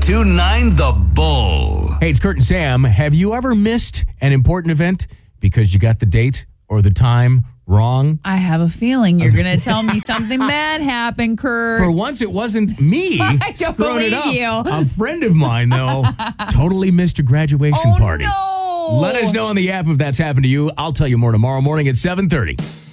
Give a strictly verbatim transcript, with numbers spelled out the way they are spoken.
two nine The Bull. Hey, it's Kurt and Sam. Have you ever missed an important event because you got the date or the time wrong? I have a feeling you're going to tell me something bad happened, Kurt. For once, it wasn't me. I don't screwing it believe up. you. A friend of mine, though, totally missed a graduation oh, party. no. Let us know on the app if that's happened to you. I'll tell you more tomorrow morning at seven thirty.